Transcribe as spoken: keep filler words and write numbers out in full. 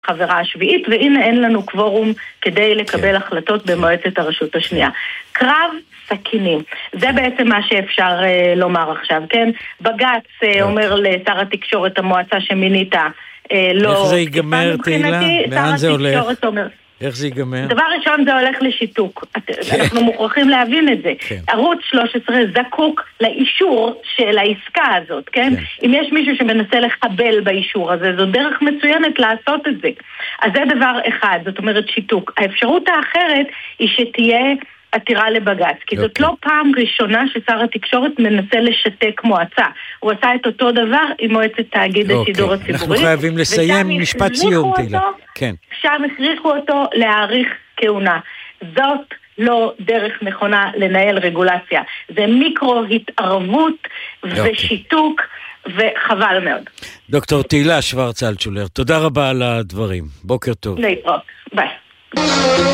חברה השביעית, והנה אין לנו קוורום כדי לקבל החלטות במועצת הרשות השנייה. קרב סכינים. זה בעצם מה שאפשר uh, לומר עכשיו, כן? בג"ץ uh, אומר לשר התקשורת, המועצה שמינית, uh, לא... איך זה ייגמר, תהילה? לאן זה הולך? אומר, איך זה ייגמר? דבר ראשון, זה הולך לשיתוק. אנחנו מוכרחים להבין את זה. ערוץ שלוש עשרה זקוק לאישור של העסקה הזאת, כן? אם יש מישהו שמנסה לחבל באישור הזה, זו דרך מצוינת לעשות את זה. אז זה דבר אחד, זאת אומרת שיתוק. האפשרות האחרת היא שתהיה עתירה לבג"ץ, כי זאת לא פעם ראשונה ששר התקשורת מנסה לשתק מועצה. הוא עשה את אותו דבר עם מועצת תאגיד השידור הציבורי. אנחנו חייבים לסיים משפט סיום, תהילה. שם הכריחו אותו להאריך כהונה. זאת לא דרך נכונה לנהל רגולציה. זה מיקרו התערבות ושיתוק, וחבל מאוד. דוקטור תהילה שוורץ אלטשולר, תודה רבה על הדברים. בוקר טוב. להתראות. ביי.